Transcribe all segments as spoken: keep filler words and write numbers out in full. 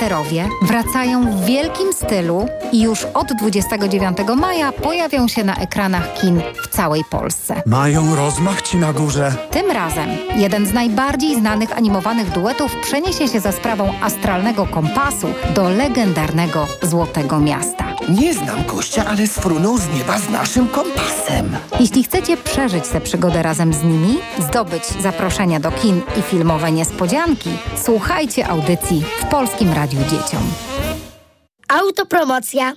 bohaterowie wracają w wielkim stylu i już od dwudziestego dziewiątego maja pojawią się na ekranach kin w całej Polsce. Mają rozmach ci na górze. Tym razem jeden z najbardziej znanych animowanych duetów przeniesie się za sprawą astralnego kompasu do legendarnego Złotego Miasta. Nie znam gościa, ale sfrunął z nieba z naszym kompasem. Jeśli chcecie przeżyć tę przygodę razem z nimi, zdobyć zaproszenia do kin i filmowe niespodzianki, słuchajcie audycji w Polskim Radiu Dzieciom. Autopromocja.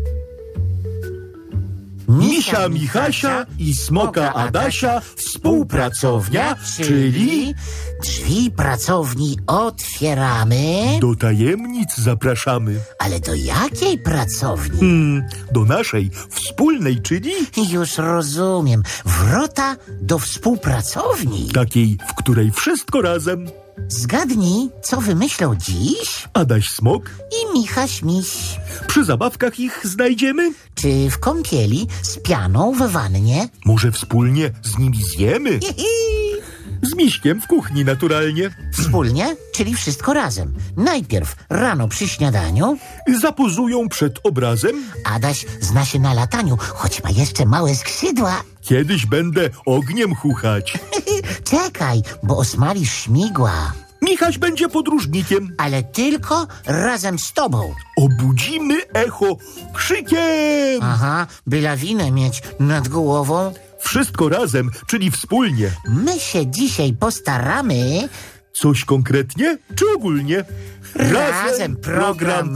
Misia Michasia i Smoka Adasia współpracownia, czyli drzwi pracowni otwieramy. do tajemnic zapraszamy. Ale do jakiej pracowni? Hmm, do naszej wspólnej, czyli Już rozumiem. Wrota do współpracowni. takiej, w której wszystko razem. Zgadnij, co wymyślą dziś? Adaś Smok, I Michaś Miś. przy zabawkach ich znajdziemy? Czy w kąpieli z pianą w wannie? Może wspólnie z nimi zjemy? Z Miśkiem w kuchni naturalnie. Wspólnie, czyli wszystko razem. Najpierw rano przy śniadaniu. Zapozują przed obrazem. Adaś zna się na lataniu, choć ma jeszcze małe skrzydła. Kiedyś będę ogniem chuchać. Czekaj, bo osmalisz śmigła. Michaś będzie podróżnikiem. Ale tylko razem z tobą. Obudzimy echo krzykiem. Aha, by lawinę mieć nad głową. Wszystko razem, czyli wspólnie. My się dzisiaj postaramy. Coś konkretnie, czy ogólnie? Razem program